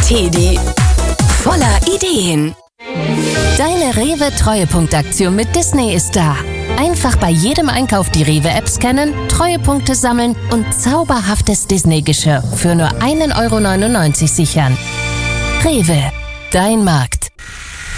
Teddy. Voller Ideen. Deine Rewe-Treuepunktaktion mit Disney ist da. Einfach bei jedem Einkauf die Rewe-App scannen, Treuepunkte sammeln und zauberhaftes Disney-Geschirr für nur 1,99 € sichern. Rewe, dein Markt.